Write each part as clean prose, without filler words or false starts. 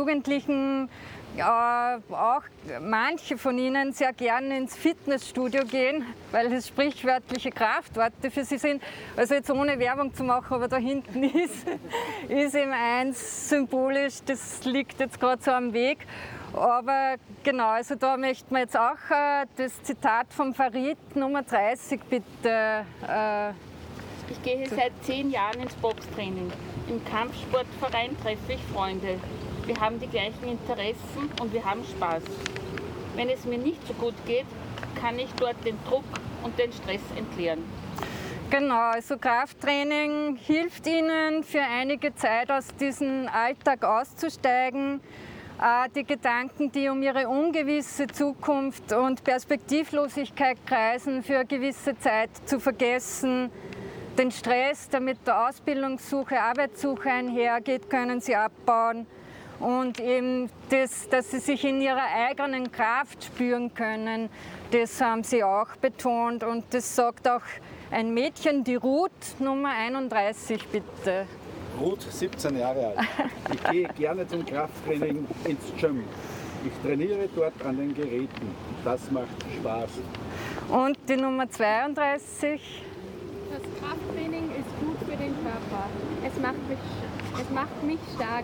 Jugendlichen auch manche von ihnen sehr gerne ins Fitnessstudio gehen, weil es sprichwörtliche Kraftorte für sie sind. Also jetzt ohne Werbung zu machen, aber da hinten ist eben eins symbolisch, das liegt jetzt gerade so am Weg. Aber genau, also da möchten wir jetzt auch das Zitat vom Farid Nummer 30 bitte. Ich gehe seit 10 Jahren ins Boxtraining. Im Kampfsportverein treffe ich Freunde. Wir haben die gleichen Interessen und wir haben Spaß. Wenn es mir nicht so gut geht, kann ich dort den Druck und den Stress entleeren. Genau, also Krafttraining hilft Ihnen für einige Zeit aus diesem Alltag auszusteigen. Die Gedanken, die um ihre ungewisse Zukunft und Perspektivlosigkeit kreisen, für eine gewisse Zeit zu vergessen. Den Stress, der mit der Ausbildungssuche, Arbeitssuche einhergeht, können Sie abbauen. Und eben das, dass Sie sich in Ihrer eigenen Kraft spüren können, das haben Sie auch betont. Und das sagt auch ein Mädchen, die Ruth, Nummer 31, bitte. Ruth, 17 Jahre alt. Ich gehe gerne zum Krafttraining ins Gym. Ich trainiere dort an den Geräten. Das macht Spaß. Und die Nummer 32. Das Krafttraining ist gut für den Körper. Es macht mich stark.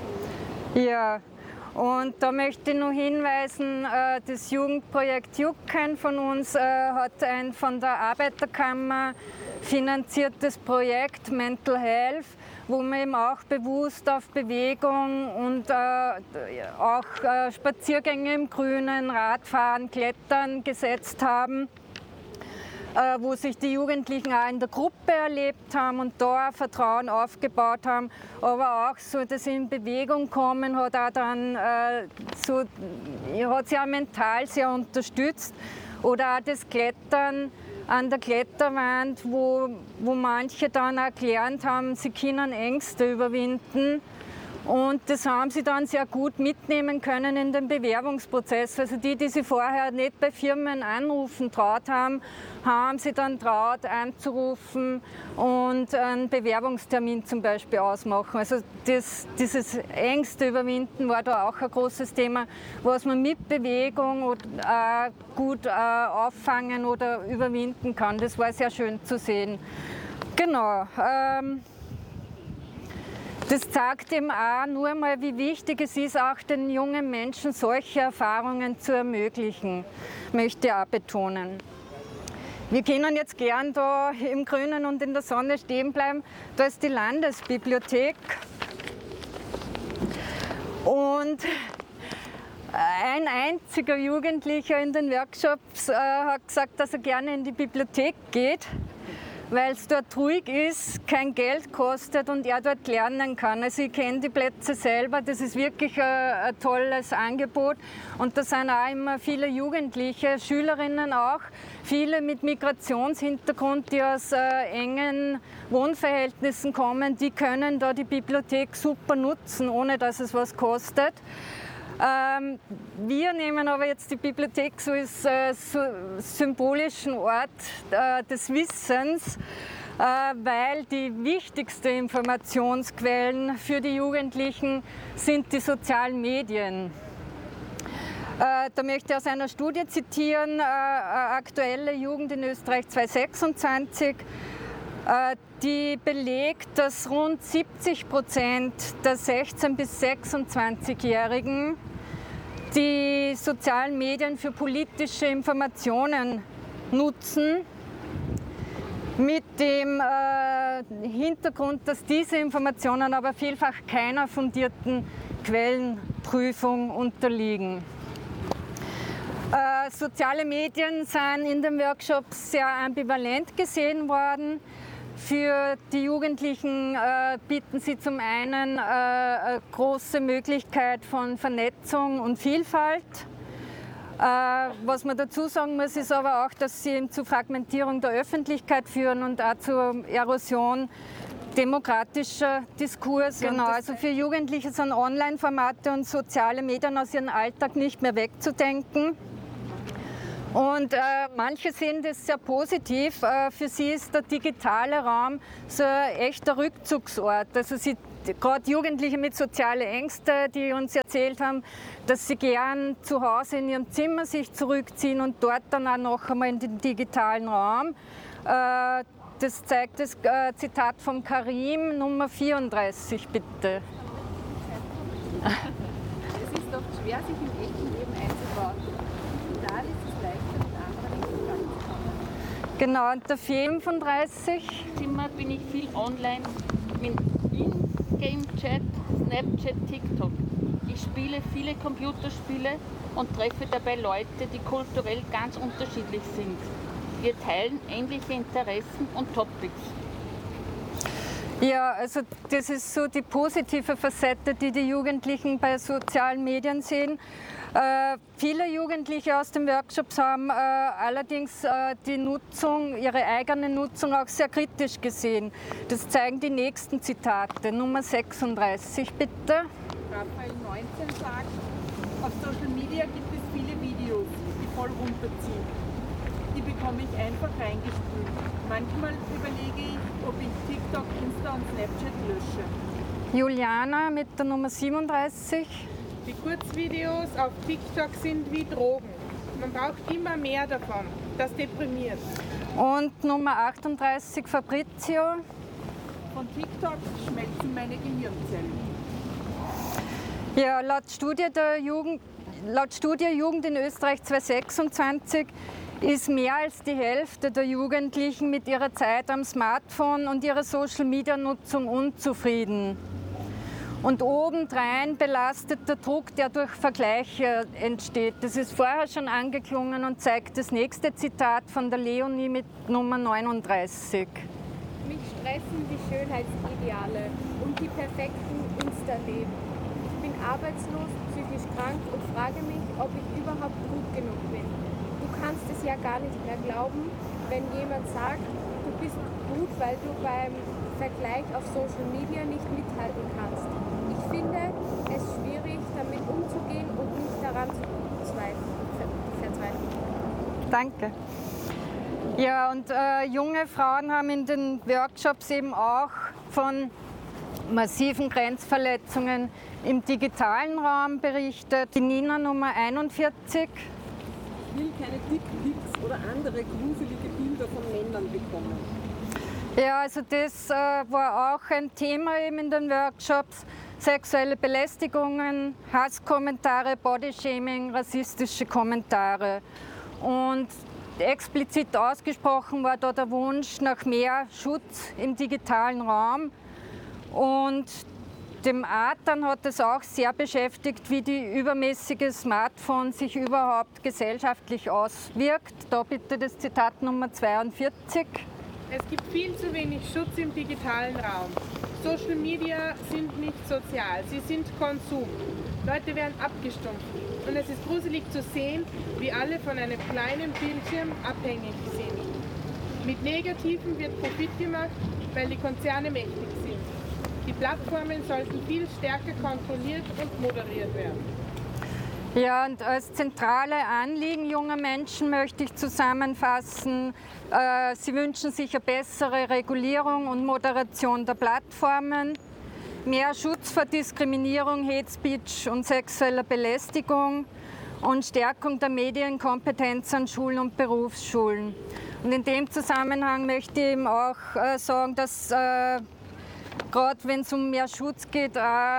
Ja, und da möchte ich noch hinweisen, das Jugendprojekt Jucken von uns hat ein von der Arbeiterkammer finanziertes Projekt Mental Health, wo wir eben auch bewusst auf Bewegung und auch Spaziergänge im Grünen, Radfahren, Klettern gesetzt haben, wo sich die Jugendlichen auch in der Gruppe erlebt haben und da Vertrauen aufgebaut haben, aber auch so das in Bewegung kommen hat auch dann hat sie auch mental sehr unterstützt, oder auch das Klettern an der Kletterwand, wo manche dann auch gelernt haben, sie können Ängste überwinden. Und das haben sie dann sehr gut mitnehmen können in den Bewerbungsprozess. Also die sie vorher nicht bei Firmen anrufen traut haben, haben sie dann traut anzurufen und einen Bewerbungstermin zum Beispiel ausmachen. Also dieses Ängste überwinden war da auch ein großes Thema, was man mit Bewegung gut auffangen oder überwinden kann. Das war sehr schön zu sehen. Genau. Das zeigt eben auch nur mal, wie wichtig es ist, auch den jungen Menschen solche Erfahrungen zu ermöglichen, möchte ich auch betonen. Wir können jetzt gern da im Grünen und in der Sonne stehen bleiben. Da ist die Landesbibliothek. Und ein einziger Jugendlicher in den Workshops hat gesagt, dass er gerne in die Bibliothek geht, weil es dort ruhig ist, kein Geld kostet und er dort lernen kann. Also ich kenne die Plätze selber, das ist wirklich ein tolles Angebot. Und da sind auch immer viele Jugendliche, Schülerinnen auch, viele mit Migrationshintergrund, die aus engen Wohnverhältnissen kommen, die können da die Bibliothek super nutzen, ohne dass es was kostet. Wir nehmen aber jetzt die Bibliothek so als symbolischen Ort des Wissens, weil die wichtigsten Informationsquellen für die Jugendlichen sind die sozialen Medien. Da möchte ich aus einer Studie zitieren, aktuelle Jugend in Österreich 2026, die belegt, dass rund 70% der 16- bis 26-Jährigen die sozialen Medien für politische Informationen nutzen, mit dem Hintergrund, dass diese Informationen aber vielfach keiner fundierten Quellenprüfung unterliegen. Soziale Medien sind in den Workshops sehr ambivalent gesehen worden. Für die Jugendlichen bieten sie zum einen eine große Möglichkeit von Vernetzung und Vielfalt. Was man dazu sagen muss, ist aber auch, dass sie eben zu Fragmentierung der Öffentlichkeit führen und auch zur Erosion demokratischer Diskurse. Genau, also für Jugendliche sind Online-Formate und soziale Medien aus ihrem Alltag nicht mehr wegzudenken. Und manche sehen das sehr positiv. Für sie ist der digitale Raum so ein echter Rückzugsort. Also sie gerade Jugendliche mit sozialen Ängsten, die uns erzählt haben, dass sie gern zu Hause in ihrem Zimmer sich zurückziehen und dort dann auch noch einmal in den digitalen Raum. Das zeigt das Zitat von Karim, Nummer 34, bitte. Es ist oft schwer, sich im echten Leben einzubauen. Digital ist es leichter, mit anderen in Kontakt zu kommen. Genau, und der 35. Zimmer bin ich viel online mit In-Game-Chat, Snapchat, TikTok. Ich spiele viele Computerspiele und treffe dabei Leute, die kulturell ganz unterschiedlich sind. Wir teilen ähnliche Interessen und Topics. Ja, also das ist so die positive Facette, die die Jugendlichen bei sozialen Medien sehen. Viele Jugendliche aus den Workshops haben allerdings die Nutzung, ihre eigene Nutzung auch sehr kritisch gesehen. Das zeigen die nächsten Zitate. Nummer 36, bitte. Raphael 19 sagt, auf Social Media gibt es viele Videos, die voll runterziehen. Die bekomme ich einfach reingespült. Manchmal überlege ich, ob ich TikTok, Insta und Snapchat lösche. Juliana mit der Nummer 37. Die Kurzvideos auf TikTok sind wie Drogen. Man braucht immer mehr davon. Das deprimiert. Und Nummer 38, Fabrizio. Von TikTok schmelzen meine Gehirnzellen. Ja, laut Studie Jugend in Österreich 2026 ist mehr als die Hälfte der Jugendlichen mit ihrer Zeit am Smartphone und ihrer Social-Media-Nutzung unzufrieden. Und obendrein belastet der Druck, der durch Vergleiche entsteht. Das ist vorher schon angeklungen und zeigt das nächste Zitat von der Leonie mit Nummer 39. Mich stressen die Schönheitsideale und die perfekten Insta-Leben. Ich bin arbeitslos, psychisch krank und frage mich, ob ich überhaupt gut genug bin. Du kannst es ja gar nicht mehr glauben, wenn jemand sagt, du bist gut, weil du beim Vergleich auf Social Media nicht mithalten kannst. Ich finde es schwierig, damit umzugehen und nicht daran zu verzweifeln. Danke. Ja, und junge Frauen haben in den Workshops eben auch von massiven Grenzverletzungen im digitalen Raum berichtet. Die Nina Nummer 41. Ich will keine Dickpics oder andere gruselige Bilder von Männern bekommen. Ja, also das war auch ein Thema eben in den Workshops. Sexuelle Belästigungen, Hasskommentare, Bodyshaming, rassistische Kommentare. Und explizit ausgesprochen war da der Wunsch nach mehr Schutz im digitalen Raum. Und dem Artan hat es auch sehr beschäftigt, wie die übermäßige Smartphone sich überhaupt gesellschaftlich auswirkt. Da bitte das Zitat Nummer 42. Es gibt viel zu wenig Schutz im digitalen Raum. Social Media sind nicht sozial, sie sind Konsum. Leute werden abgestumpft und es ist gruselig zu sehen, wie alle von einem kleinen Bildschirm abhängig sind. Mit Negativen wird Profit gemacht, weil die Konzerne mächtig sind. Die Plattformen sollten viel stärker kontrolliert und moderiert werden. Ja, und als zentrale Anliegen junger Menschen möchte ich zusammenfassen, sie wünschen sich eine bessere Regulierung und Moderation der Plattformen, mehr Schutz vor Diskriminierung, Hate Speech und sexueller Belästigung und Stärkung der Medienkompetenz an Schulen und Berufsschulen. Und in dem Zusammenhang möchte ich eben auch sagen, dass gerade wenn es um mehr Schutz geht,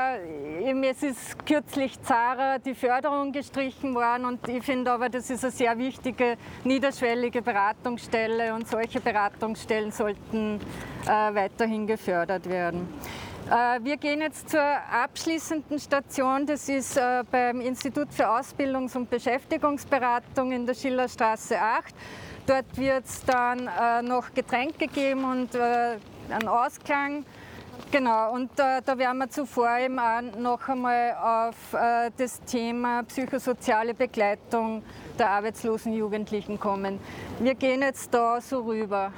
es ist kürzlich Zara die Förderung gestrichen worden und ich finde aber, das ist eine sehr wichtige, niederschwellige Beratungsstelle und solche Beratungsstellen sollten weiterhin gefördert werden. Wir gehen jetzt zur abschließenden Station, das ist beim Institut für Ausbildungs- und Beschäftigungsberatung in der Schillerstraße 8. Dort wird es dann noch Getränke geben und einen Ausklang. Genau, und da werden wir zuvor eben auch noch einmal auf das Thema psychosoziale Begleitung der arbeitslosen Jugendlichen kommen. Wir gehen jetzt da so rüber.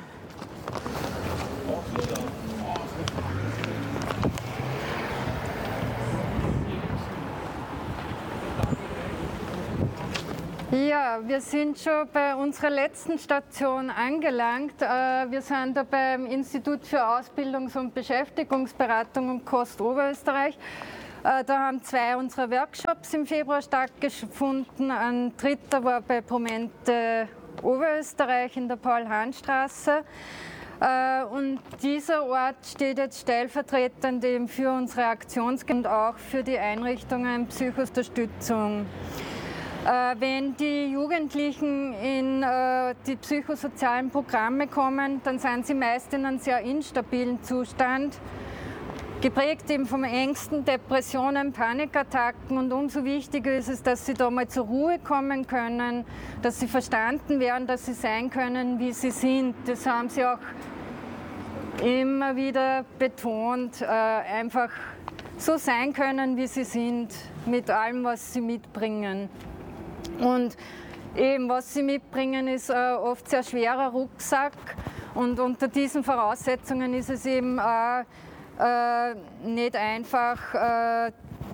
Ja, wir sind schon bei unserer letzten Station angelangt. Wir sind da beim Institut für Ausbildungs- und Beschäftigungsberatung und Kost Oberösterreich. Da haben 2 unserer Workshops im Februar stattgefunden. Ein dritter war bei Promente Oberösterreich in der Paul-Hahn-Straße. Und dieser Ort steht jetzt stellvertretend eben für unsere Aktionsgruppe und auch für die Einrichtungen Psychounterstützung. Wenn die Jugendlichen in die psychosozialen Programme kommen, dann sind sie meist in einem sehr instabilen Zustand, geprägt eben von Ängsten, Depressionen, Panikattacken, und umso wichtiger ist es, dass sie da mal zur Ruhe kommen können, dass sie verstanden werden, dass sie sein können, wie sie sind. Das haben sie auch immer wieder betont, einfach so sein können, wie sie sind, mit allem, was sie mitbringen. Und eben, was sie mitbringen, ist oft sehr schwerer Rucksack, und unter diesen Voraussetzungen ist es eben auch nicht einfach,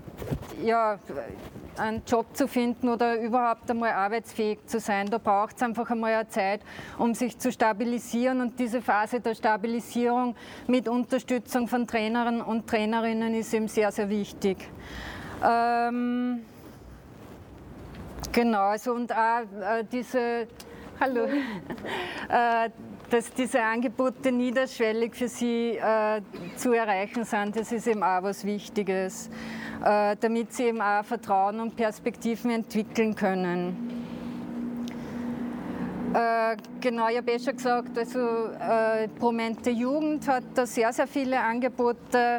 einen Job zu finden oder überhaupt einmal arbeitsfähig zu sein. Da braucht es einfach einmal eine Zeit, um sich zu stabilisieren, und diese Phase der Stabilisierung mit Unterstützung von Trainern und Trainerinnen ist eben sehr, sehr wichtig. Genau, also und auch dass diese Angebote niederschwellig für sie zu erreichen sind, das ist eben auch was Wichtiges, damit sie eben auch Vertrauen und Perspektiven entwickeln können. Genau, ich habe eh schon gesagt, also Promente Jugend hat da sehr, sehr viele Angebote.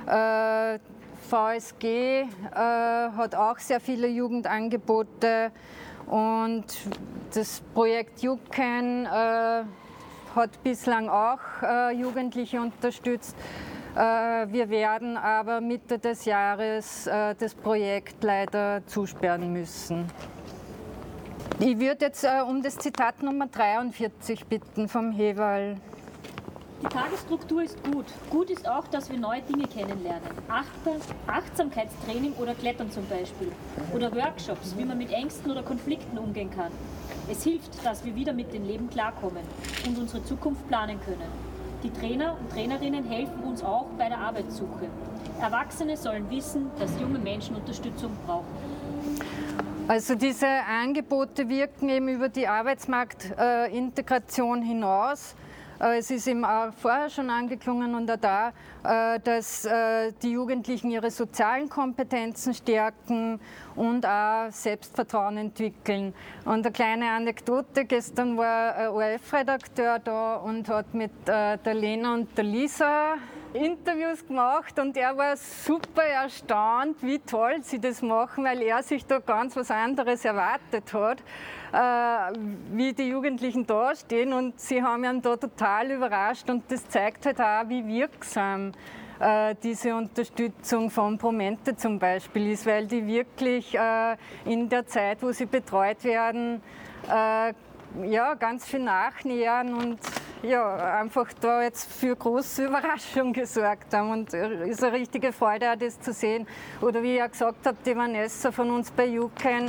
VSG hat auch sehr viele Jugendangebote, und das Projekt YouCan hat bislang auch Jugendliche unterstützt. Wir werden aber Mitte des Jahres das Projekt leider zusperren müssen. Ich würde jetzt um das Zitat Nummer 43 bitten vom Hewal. Die Tagesstruktur ist gut. Gut ist auch, dass wir neue Dinge kennenlernen. Achtsamkeitstraining oder Klettern zum Beispiel. Oder Workshops, wie man mit Ängsten oder Konflikten umgehen kann. Es hilft, dass wir wieder mit dem Leben klarkommen und unsere Zukunft planen können. Die Trainer und Trainerinnen helfen uns auch bei der Arbeitssuche. Erwachsene sollen wissen, dass junge Menschen Unterstützung brauchen. Also diese Angebote wirken eben über die Arbeitsmarktintegration hinaus. Es ist eben auch vorher schon angeklungen und auch da, dass die Jugendlichen ihre sozialen Kompetenzen stärken und auch Selbstvertrauen entwickeln. Und eine kleine Anekdote, gestern war ein ORF-Redakteur da und hat mit der Lena und der Lisa Interviews gemacht, und er war super erstaunt, wie toll sie das machen, weil er sich da ganz was anderes erwartet hat, wie die Jugendlichen da stehen, und sie haben ihn da total überrascht, und das zeigt halt auch, wie wirksam diese Unterstützung von Promente zum Beispiel ist, weil die wirklich in der Zeit, wo sie betreut werden, ganz viel nachnähern und einfach da jetzt für große Überraschung gesorgt haben, und es ist eine richtige Freude, auch das zu sehen. Oder wie ich ja gesagt habe, die Vanessa von uns bei YouCan,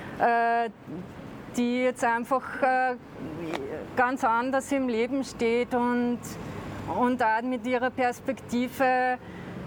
die jetzt einfach ganz anders im Leben steht und auch mit ihrer Perspektive,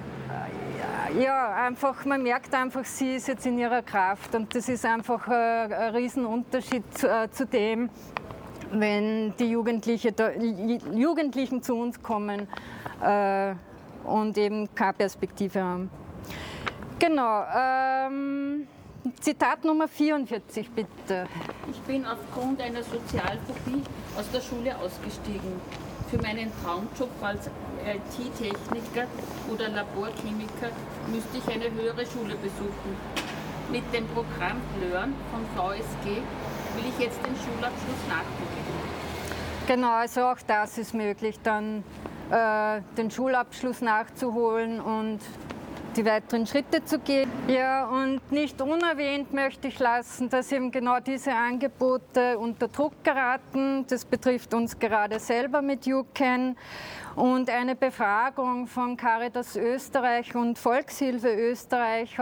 einfach, man merkt einfach, sie ist jetzt in ihrer Kraft, und das ist einfach ein Riesenunterschied zu dem, wenn die Jugendlichen zu uns kommen und eben keine Perspektive haben. Genau. Zitat Nummer 44, bitte. Ich bin aufgrund einer Sozialphobie aus der Schule ausgestiegen. Für meinen Traumjob als IT-Techniker oder Laborchemiker müsste ich eine höhere Schule besuchen. Mit dem Programm Learn von VSG will ich jetzt den Schulabschluss nachholen. Genau, also auch das ist möglich, dann den Schulabschluss nachzuholen und die weiteren Schritte zu gehen. Ja, und nicht unerwähnt möchte ich lassen, dass eben genau diese Angebote unter Druck geraten. Das betrifft uns gerade selber mit YouCan. Und eine Befragung von Caritas Österreich und Volkshilfe Österreich hat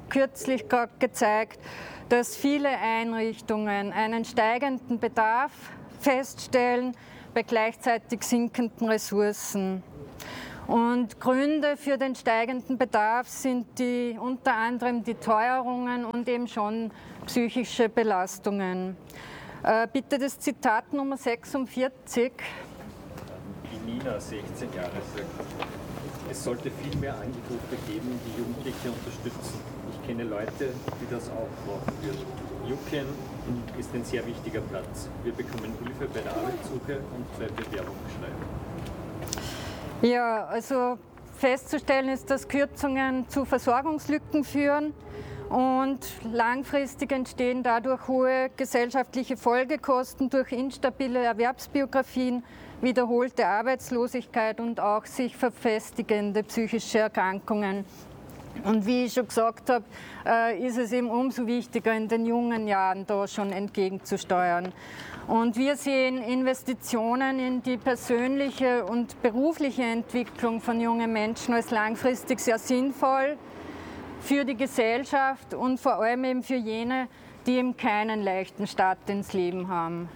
kürzlich gerade gezeigt, dass viele Einrichtungen einen steigenden Bedarf feststellen bei gleichzeitig sinkenden Ressourcen. Und Gründe für den steigenden Bedarf sind unter anderem die Teuerungen und eben schon psychische Belastungen. Bitte das Zitat Nummer 46. Die Nina, 16 Jahre, sagt, es sollte viel mehr Angebote geben, die Jugendliche unterstützen. Ich kenne Leute, die das auch brauchen würden. Juken ist ein sehr wichtiger Platz. Wir bekommen Hilfe bei der Arbeitssuche und bei Bewerbungsschreiben. Ja, also festzustellen ist, dass Kürzungen zu Versorgungslücken führen und langfristig entstehen dadurch hohe gesellschaftliche Folgekosten durch instabile Erwerbsbiografien, wiederholte Arbeitslosigkeit und auch sich verfestigende psychische Erkrankungen. Und wie ich schon gesagt habe, ist es eben umso wichtiger, in den jungen Jahren da schon entgegenzusteuern. Und wir sehen Investitionen in die persönliche und berufliche Entwicklung von jungen Menschen als langfristig sehr sinnvoll für die Gesellschaft und vor allem eben für jene, die eben keinen leichten Start ins Leben haben.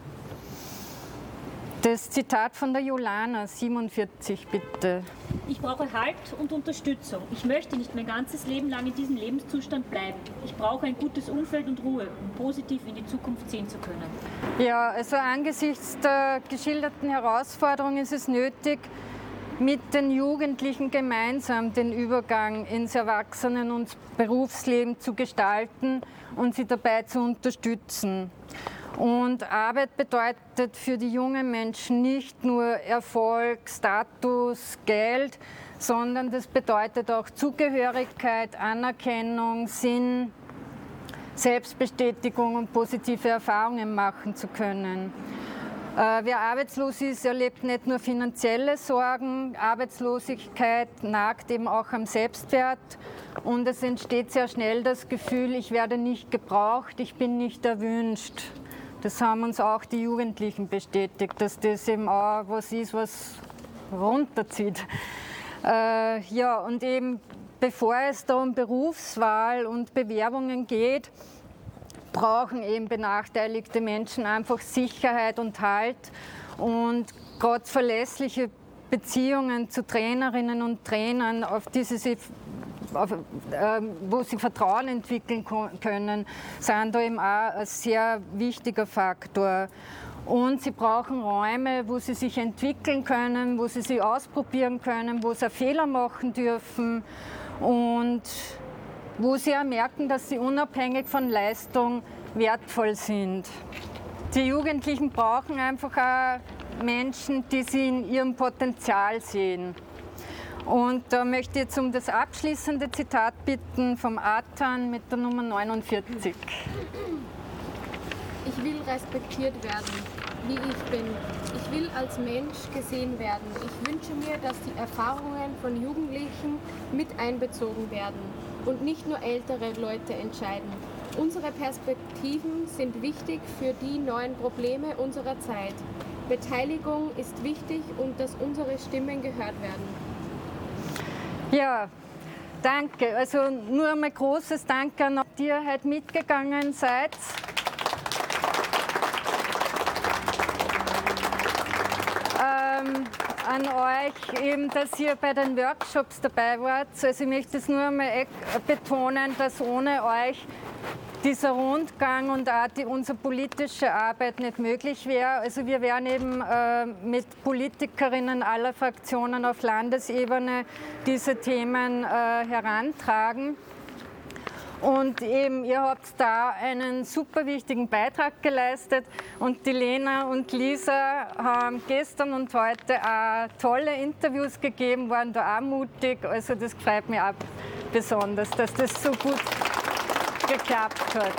Das Zitat von der Jolana, 47, bitte. Ich brauche Halt und Unterstützung. Ich möchte nicht mein ganzes Leben lang in diesem Lebenszustand bleiben. Ich brauche ein gutes Umfeld und Ruhe, um positiv in die Zukunft sehen zu können. Ja, also angesichts der geschilderten Herausforderung ist es nötig, mit den Jugendlichen gemeinsam den Übergang ins Erwachsenen- und Berufsleben zu gestalten und sie dabei zu unterstützen. Und Arbeit bedeutet für die jungen Menschen nicht nur Erfolg, Status, Geld, sondern das bedeutet auch Zugehörigkeit, Anerkennung, Sinn, Selbstbestätigung und positive Erfahrungen machen zu können. Wer arbeitslos ist, erlebt nicht nur finanzielle Sorgen, Arbeitslosigkeit nagt eben auch am Selbstwert und es entsteht sehr schnell das Gefühl, ich werde nicht gebraucht, ich bin nicht erwünscht. Das haben uns auch die Jugendlichen bestätigt, dass das eben auch was ist, was runterzieht. Ja, und eben bevor es da um Berufswahl und Bewerbungen geht, brauchen eben benachteiligte Menschen einfach Sicherheit und Halt und gerade verlässliche Beziehungen zu Trainerinnen und Trainern, wo sie Vertrauen entwickeln können, sind da eben auch ein sehr wichtiger Faktor. Und sie brauchen Räume, wo sie sich entwickeln können, wo sie sich ausprobieren können, wo sie Fehler machen dürfen und wo sie auch merken, dass sie unabhängig von Leistung wertvoll sind. Die Jugendlichen brauchen einfach auch Menschen, die sie in ihrem Potenzial sehen. Und da möchte ich jetzt um das abschließende Zitat bitten vom Athan mit der Nummer 49. Ich will respektiert werden, wie ich bin. Ich will als Mensch gesehen werden. Ich wünsche mir, dass die Erfahrungen von Jugendlichen mit einbezogen werden und nicht nur ältere Leute entscheiden. Unsere Perspektiven sind wichtig für die neuen Probleme unserer Zeit. Beteiligung ist wichtig und dass unsere Stimmen gehört werden. Ja, danke. Also nur einmal großes Danke an die ihr heute mitgegangen seid. An euch eben, dass ihr bei den Workshops dabei wart. Also ich möchte es nur einmal betonen, dass ohne euch dieser Rundgang und auch unsere politische Arbeit nicht möglich wäre. Also wir werden eben mit Politikerinnen aller Fraktionen auf Landesebene diese Themen herantragen. Und eben, ihr habt da einen super wichtigen Beitrag geleistet und die Lena und Lisa haben gestern und heute auch tolle Interviews gegeben, waren da auch mutig. Also das freut mich auch besonders, dass das so gut geklappt hat.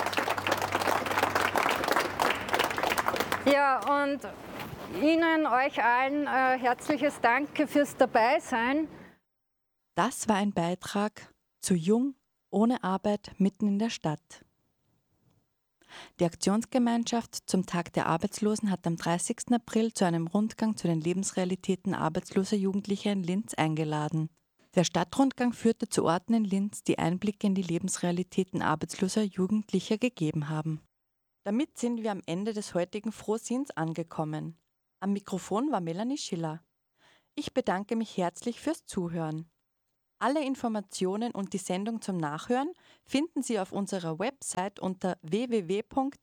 Ja, und Ihnen, euch allen herzliches Danke fürs Dabeisein. Das war ein Beitrag zu Jung ohne Arbeit mitten in der Stadt. Die Aktionsgemeinschaft zum Tag der Arbeitslosen hat am 30. April zu einem Rundgang zu den Lebensrealitäten arbeitsloser Jugendlicher in Linz eingeladen. Der Stadtrundgang führte zu Orten in Linz, die Einblicke in die Lebensrealitäten arbeitsloser Jugendlicher gegeben haben. Damit sind wir am Ende des heutigen Frohsinns angekommen. Am Mikrofon war Melanie Schiller. Ich bedanke mich herzlich fürs Zuhören. Alle Informationen und die Sendung zum Nachhören finden Sie auf unserer Website unter www.fro.at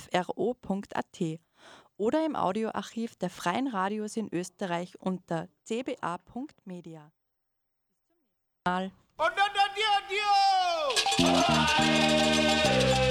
oder im Audioarchiv der Freien Radios in Österreich unter cba.media. Bis zum nächsten Mal.